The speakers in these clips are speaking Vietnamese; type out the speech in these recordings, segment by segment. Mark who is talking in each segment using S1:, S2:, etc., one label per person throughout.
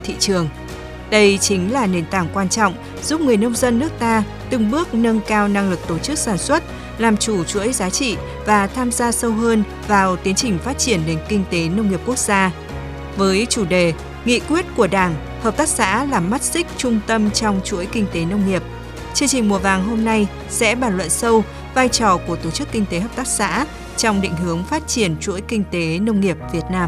S1: thị trường. Đây chính là nền tảng quan trọng giúp người nông dân nước ta từng bước nâng cao năng lực tổ chức sản xuất, làm chủ chuỗi giá trị và tham gia sâu hơn vào tiến trình phát triển nền kinh tế nông nghiệp quốc gia. Với chủ đề Nghị quyết của Đảng, hợp tác xã là mắt xích trung tâm trong chuỗi kinh tế nông nghiệp, chương trình Mùa vàng hôm nay sẽ bàn luận sâu vai trò của tổ chức kinh tế hợp tác xã trong định hướng phát triển chuỗi kinh tế nông nghiệp Việt Nam.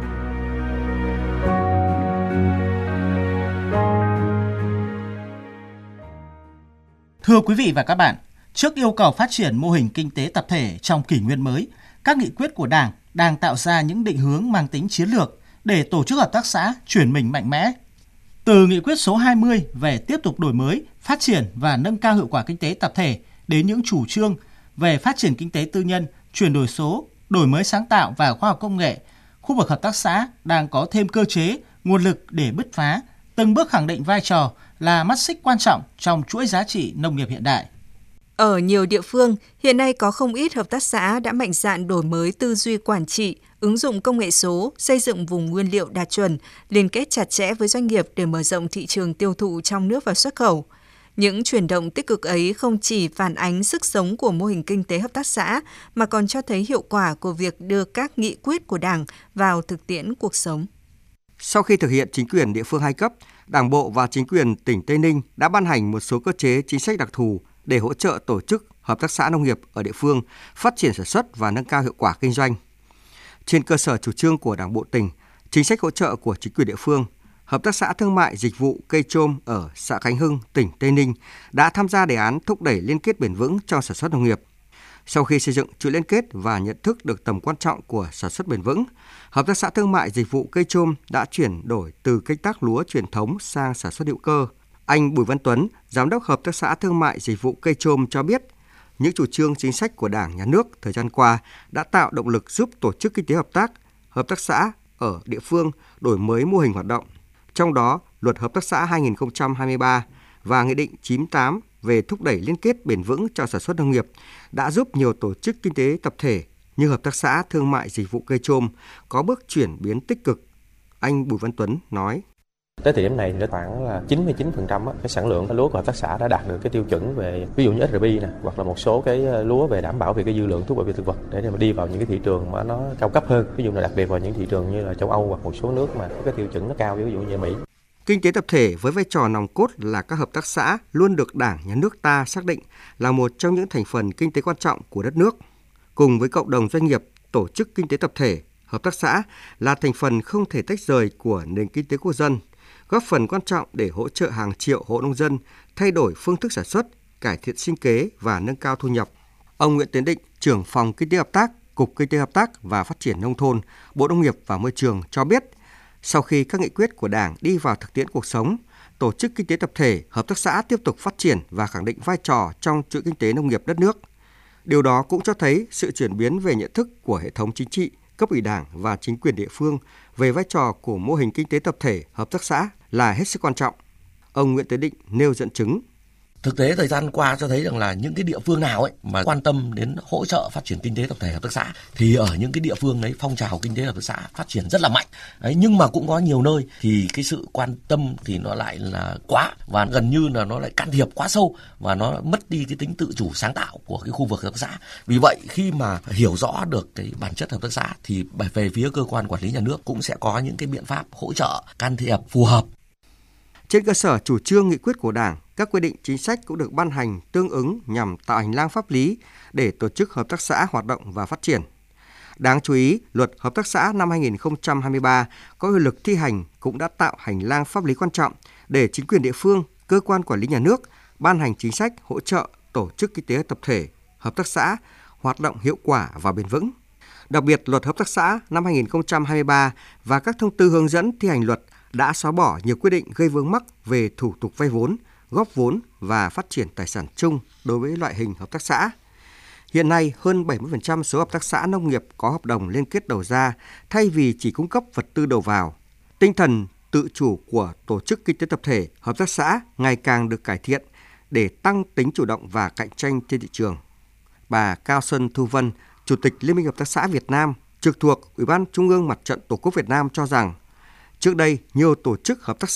S2: Thưa quý vị và các bạn, trước yêu cầu phát triển mô hình kinh tế tập thể trong kỷ nguyên mới, các nghị quyết của Đảng đang tạo ra những định hướng mang tính chiến lược để tổ chức hợp tác xã chuyển mình mạnh mẽ. Từ nghị quyết số 20 về tiếp tục đổi mới, phát triển và nâng cao hiệu quả kinh tế tập thể đến những chủ trương về phát triển kinh tế tư nhân, chuyển đổi số, đổi mới sáng tạo và khoa học công nghệ, khu vực hợp tác xã đang có thêm cơ chế, nguồn lực để bứt phá, từng bước khẳng định vai trò là mắt xích quan trọng trong chuỗi giá trị nông nghiệp hiện đại.
S1: Ở nhiều địa phương, hiện nay có không ít hợp tác xã đã mạnh dạn đổi mới tư duy quản trị, ứng dụng công nghệ số, xây dựng vùng nguyên liệu đạt chuẩn, liên kết chặt chẽ với doanh nghiệp để mở rộng thị trường tiêu thụ trong nước và xuất khẩu. Những chuyển động tích cực ấy không chỉ phản ánh sức sống của mô hình kinh tế hợp tác xã, mà còn cho thấy hiệu quả của việc đưa các nghị quyết của Đảng vào thực tiễn cuộc sống.
S3: Sau khi thực hiện chính quyền địa phương 2 cấp, Đảng bộ và chính quyền tỉnh Tây Ninh đã ban hành một số cơ chế chính sách đặc thù để hỗ trợ tổ chức hợp tác xã nông nghiệp ở địa phương phát triển sản xuất và nâng cao hiệu quả kinh doanh. Trên cơ sở chủ trương của Đảng bộ tỉnh, chính sách hỗ trợ của chính quyền địa phương, Hợp tác xã thương mại dịch vụ cây trôm ở xã Khánh Hưng, tỉnh Tây Ninh đã tham gia đề án thúc đẩy liên kết bền vững trong sản xuất nông nghiệp. Sau khi xây dựng chuỗi liên kết và nhận thức được tầm quan trọng của sản xuất bền vững, Hợp tác xã thương mại dịch vụ cây trôm đã chuyển đổi từ canh tác lúa truyền thống sang sản xuất hữu cơ. Anh Bùi Văn Tuấn, Giám đốc Hợp tác xã thương mại dịch vụ cây trôm cho biết, những chủ trương chính sách của Đảng, Nhà nước thời gian qua đã tạo động lực giúp tổ chức kinh tế hợp tác xã ở địa phương đổi mới mô hình hoạt động. Trong đó, Luật Hợp tác xã 2023 và Nghị định 98 về thúc đẩy liên kết bền vững cho sản xuất nông nghiệp đã giúp nhiều tổ chức kinh tế tập thể như Hợp tác xã thương mại dịch vụ cây trôm có bước chuyển biến tích cực. Anh Bùi Văn Tuấn nói.
S4: Tới thời điểm này thì khoảng là 99% cái sản lượng lúa của hợp tác xã đã đạt được cái tiêu chuẩn về ví dụ như SRP này, hoặc là một số cái lúa về đảm bảo về cái dư lượng thuốc bảo vệ thực vật để mà đi vào những cái thị trường mà nó cao cấp hơn, ví dụ là đặc biệt vào những thị trường như là châu Âu hoặc một số nước mà có cái tiêu chuẩn nó cao, ví dụ như Mỹ.
S3: Kinh tế tập thể với vai trò nòng cốt là các hợp tác xã luôn được Đảng, Nhà nước ta xác định là một trong những thành phần kinh tế quan trọng của đất nước. Cùng với cộng đồng doanh nghiệp, tổ chức kinh tế tập thể, hợp tác xã là thành phần không thể tách rời của nền kinh tế quốc dân, góp phần quan trọng để hỗ trợ hàng triệu hộ nông dân thay đổi phương thức sản xuất, cải thiện sinh kế và nâng cao thu nhập. Ông Nguyễn Tiến Định, trưởng phòng Kinh tế hợp tác, Cục Kinh tế hợp tác và Phát triển nông thôn, Bộ Nông nghiệp và Môi trường cho biết, sau khi các nghị quyết của Đảng đi vào thực tiễn cuộc sống, tổ chức kinh tế tập thể, hợp tác xã tiếp tục phát triển và khẳng định vai trò trong chuỗi kinh tế nông nghiệp đất nước. Điều đó cũng cho thấy sự chuyển biến về nhận thức của hệ thống chính trị, cấp ủy Đảng và chính quyền địa phương về vai trò của mô hình kinh tế tập thể, hợp tác xã là hết sức quan trọng. Ông Nguyễn Tiến Định nêu dẫn chứng.
S5: Thực tế thời gian qua cho thấy rằng là những cái địa phương nào ấy mà quan tâm đến hỗ trợ phát triển kinh tế tập thể hợp tác xã thì ở những cái địa phương đấy phong trào kinh tế hợp tác xã phát triển rất là mạnh. Đấy, nhưng mà cũng có nhiều nơi thì cái sự quan tâm thì nó lại là quá và gần như là nó lại can thiệp quá sâu và nó mất đi cái tính tự chủ sáng tạo của cái khu vực hợp tác xã. Vì vậy khi mà hiểu rõ được cái bản chất hợp tác xã thì về phía cơ quan quản lý nhà nước cũng sẽ có những cái biện pháp hỗ trợ can thiệp phù hợp.
S3: Trên cơ sở chủ trương nghị quyết của Đảng, các quy định chính sách cũng được ban hành tương ứng nhằm tạo hành lang pháp lý để tổ chức hợp tác xã hoạt động và phát triển. Đáng chú ý, Luật Hợp tác xã năm 2023 có hiệu lực thi hành cũng đã tạo hành lang pháp lý quan trọng để chính quyền địa phương, cơ quan quản lý nhà nước ban hành chính sách hỗ trợ tổ chức kinh tế tập thể, hợp tác xã hoạt động hiệu quả và bền vững. Đặc biệt, Luật Hợp tác xã năm 2023 và các thông tư hướng dẫn thi hành luật đã xóa bỏ nhiều quy định gây vướng mắc về thủ tục vay vốn, góp vốn và phát triển tài sản chung đối với loại hình hợp tác xã. Hiện nay, hơn 70% số hợp tác xã nông nghiệp có hợp đồng liên kết đầu ra thay vì chỉ cung cấp vật tư đầu vào. Tinh thần tự chủ của tổ chức kinh tế tập thể, hợp tác xã ngày càng được cải thiện để tăng tính chủ động và cạnh tranh trên thị trường. Bà Cao Xuân Thu Vân, Chủ tịch Liên minh Hợp tác xã Việt Nam, trực thuộc Ủy ban Trung ương Mặt trận Tổ quốc Việt Nam cho rằng, Trước đây, nhiều tổ chức hợp tác